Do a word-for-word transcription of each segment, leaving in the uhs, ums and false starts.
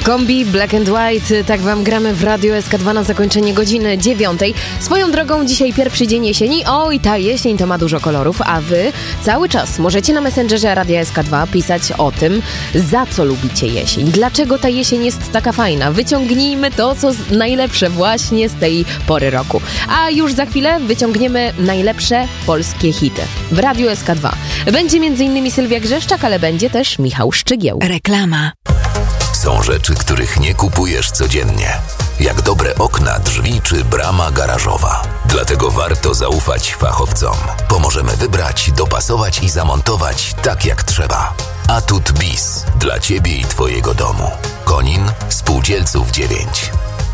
Kombi Black and White, tak wam gramy w Radiu S K dwa na zakończenie godziny dziewiątej. Swoją drogą dzisiaj pierwszy dzień jesieni. Oj, ta jesień to ma dużo kolorów, a wy cały czas możecie na Messengerze Radia S K dwa pisać o tym, za co lubicie jesień. Dlaczego ta jesień jest taka fajna? Wyciągnijmy to, co najlepsze właśnie z tej pory roku. A już za chwilę wyciągniemy najlepsze polskie hity w Radiu S K dwa. Będzie między innymi Sylwia Grzeszczak, ale będzie też Michał Szczygieł. Reklama. Są rzeczy, których nie kupujesz codziennie. Jak dobre okna, drzwi czy brama garażowa. Dlatego warto zaufać fachowcom. Pomożemy wybrać, dopasować i zamontować tak jak trzeba. Atut Bis. Dla Ciebie i Twojego domu. Konin, Spółdzielców dziewięć.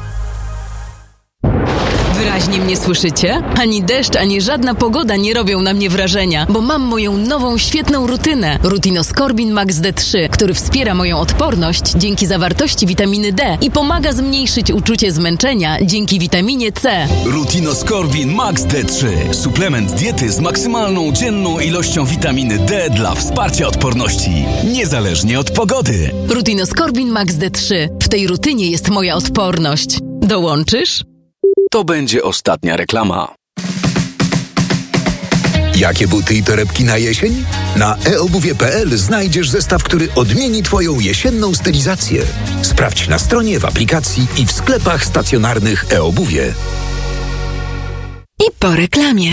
Wyraźnie mnie słyszycie? Ani deszcz, ani żadna pogoda nie robią na mnie wrażenia, bo mam moją nową, świetną rutynę. Rutinoskorbin Max D trzy, który wspiera moją odporność dzięki zawartości witaminy D i pomaga zmniejszyć uczucie zmęczenia dzięki witaminie C. Rutinoskorbin Max D trzy. Suplement diety z maksymalną dzienną ilością witaminy D dla wsparcia odporności, niezależnie od pogody. Rutinoskorbin Max D trzy. W tej rutynie jest moja odporność. Dołączysz? To będzie ostatnia reklama. Jakie buty i torebki na jesień? Na e obuwie kropka pe el znajdziesz zestaw, który odmieni Twoją jesienną stylizację. Sprawdź na stronie, w aplikacji i w sklepach stacjonarnych e-obuwie. I po reklamie.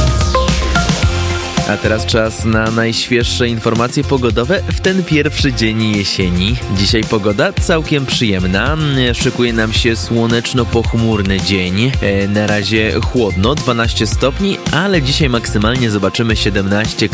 A teraz czas na najświeższe informacje pogodowe w ten pierwszy dzień jesieni. Dzisiaj pogoda całkiem przyjemna. Szykuje nam się słoneczno-pochmurny dzień. Na razie chłodno, dwanaście stopni, ale dzisiaj maksymalnie zobaczymy siedemnaście